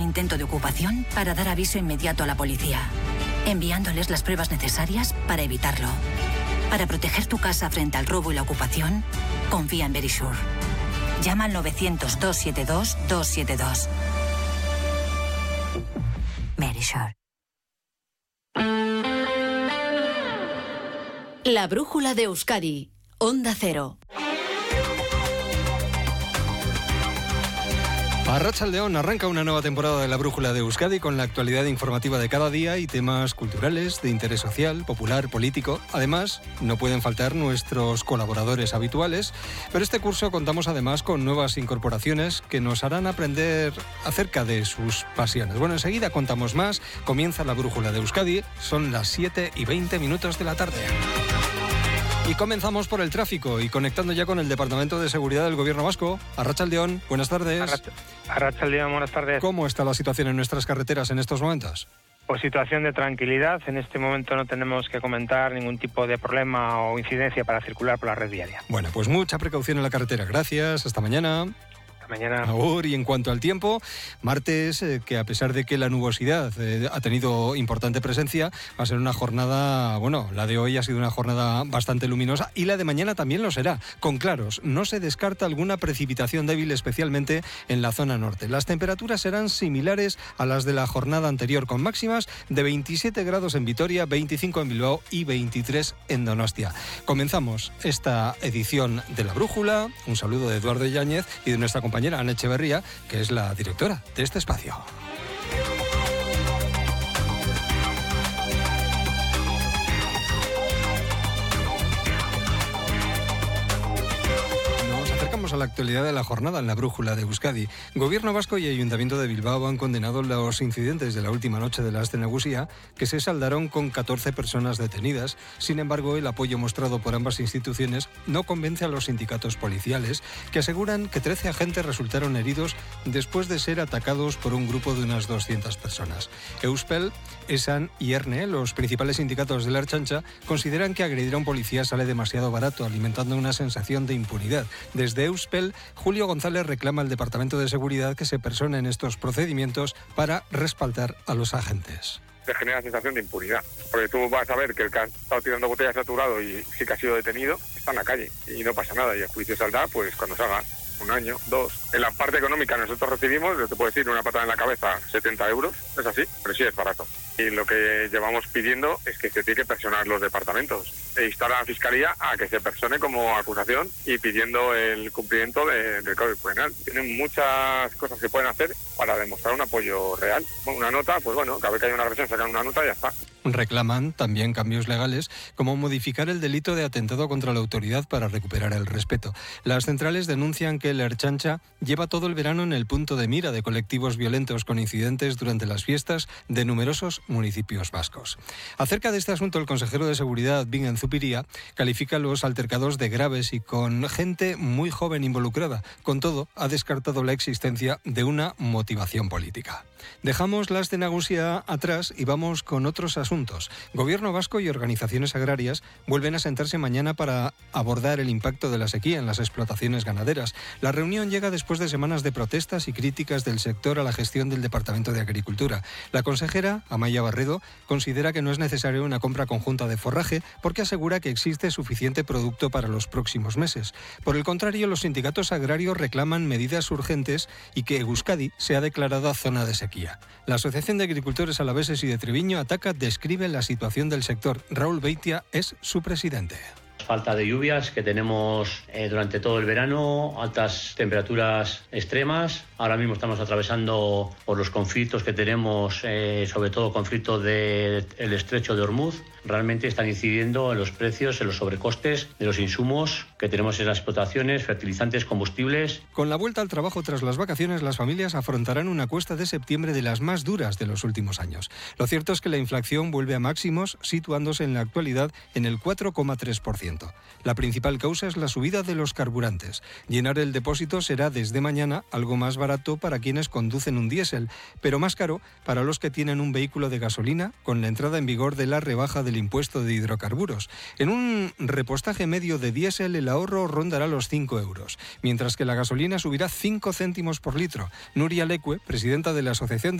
intento de ocupación para dar aviso inmediato a la policía, enviándoles las pruebas necesarias para evitarlo. Para proteger tu casa frente al robo y la ocupación, confía en Verisure. Llama al 900-272-272. Verisure. La brújula de Euskadi, Onda Cero. Arratsaldeon arranca una nueva temporada de La Brújula de Euskadi con la actualidad informativa de cada día y temas culturales, de interés social, popular, político. Además, no pueden faltar nuestros colaboradores habituales, pero este curso contamos además con nuevas incorporaciones que nos harán aprender acerca de sus pasiones. Bueno, enseguida contamos más. Comienza La Brújula de Euskadi, son las 7:20 de la tarde. Y comenzamos por el tráfico y conectando ya con el Departamento de Seguridad del Gobierno Vasco. Arratsaldeon, buenas tardes. Arratsaldeon, buenas tardes. ¿Cómo está la situación en nuestras carreteras en estos momentos? Pues situación de tranquilidad. En este momento no tenemos que comentar ningún tipo de problema o incidencia para circular por la red viaria. Bueno, pues mucha precaución en la carretera. Gracias, hasta mañana. Mañana. Y en cuanto al tiempo, martes, que a pesar de que la nubosidad ha tenido importante presencia, va a ser una jornada, bueno, la de hoy ha sido una jornada bastante luminosa y la de mañana también lo será, con claros. No se descarta alguna precipitación débil, especialmente en la zona norte. Las temperaturas serán similares a las de la jornada anterior, con máximas de 27 grados en Vitoria, 25 en Bilbao y 23 en Donostia. Comenzamos esta edición de La Brújula. Un saludo de Eduardo Yáñez y de nuestra compañera Ana Echeverría, que es la directora de este espacio. A la actualidad de la jornada en La Brújula de Euskadi. Gobierno Vasco y Ayuntamiento de Bilbao han condenado los incidentes de la última noche de la Aste Nagusia, que se saldaron con 14 personas detenidas. Sin embargo, el apoyo mostrado por ambas instituciones no convence a los sindicatos policiales, que aseguran que 13 agentes resultaron heridos después de ser atacados por un grupo de unas 200 personas. Euspel, ESAN y ERNE, los principales sindicatos de la Ertzaintza, consideran que agredir a un policía sale demasiado barato, alimentando una sensación de impunidad. Desde Euspel, Julio González reclama al Departamento de Seguridad que se persone en estos procedimientos para respaldar a los agentes. Te genera sensación de impunidad, porque tú vas a ver que el que ha estado tirando botellas saturado y sí que ha sido detenido está en la calle y no pasa nada, y el juicio saldrá pues cuando salga. 1 año, 2. En la parte económica nosotros recibimos, yo te puedo decir, una patada en la cabeza, 70 euros, es así, pero sí es barato. Y lo que llevamos pidiendo es que se tiene que personar los departamentos e instar a la Fiscalía a que se persone como acusación y pidiendo el cumplimiento del Código Penal. Tienen muchas cosas que pueden hacer para demostrar un apoyo real. Una nota, pues bueno, cada vez que hay una agresión sacan una nota y ya está. Reclaman también cambios legales como modificar el delito de atentado contra la autoridad para recuperar el respeto. Las centrales denuncian que la Ertzaintza lleva todo el verano en el punto de mira de colectivos violentos con incidentes durante las fiestas de numerosos municipios vascos. Acerca de este asunto, el consejero de Seguridad, Bingen Zupiria, califica los altercados de graves y con gente muy joven involucrada. Con todo, ha descartado la existencia de una motivación política. Dejamos la Aste Nagusia atrás y vamos con otros asuntos. Gobierno vasco y organizaciones agrarias vuelven a sentarse mañana para abordar el impacto de la sequía en las explotaciones ganaderas. La reunión llega después de semanas de protestas y críticas del sector a la gestión del Departamento de Agricultura. La consejera, Amaia Barredo, considera que no es necesaria una compra conjunta de forraje porque asegura que existe suficiente producto para los próximos meses. Por el contrario, los sindicatos agrarios reclaman medidas urgentes y que Euskadi sea declarada zona de sequía. La Asociación de Agricultores Alaveses y de Treviño describe la situación del sector. Raúl Beitia es su presidente. Falta de lluvias que tenemos durante todo el verano, altas temperaturas extremas. Ahora mismo estamos atravesando por los conflictos que tenemos, sobre todo conflicto del estrecho de Hormuz. Realmente están incidiendo en los precios, en los sobrecostes de los insumos que tenemos en las explotaciones, fertilizantes, combustibles. Con la vuelta al trabajo tras las vacaciones, las familias afrontarán una cuesta de septiembre de las más duras de los últimos años. Lo cierto es que la inflación vuelve a máximos, situándose en la actualidad en el 4,3%. La principal causa es la subida de los carburantes. Llenar el depósito será desde mañana algo más barato para quienes conducen un diésel, pero más caro para los que tienen un vehículo de gasolina, con la entrada en vigor de la rebaja del impuesto de hidrocarburos. En un repostaje medio de diésel, el ahorro rondará los 5 euros, mientras que la gasolina subirá 5 céntimos por litro. Nuria Lecue, presidenta de la Asociación